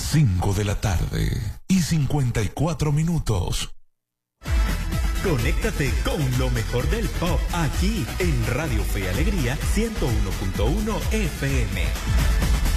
5 de la tarde y 54 minutos. Conéctate con lo mejor del pop aquí en Radio Fe y Alegría 101.1 FM.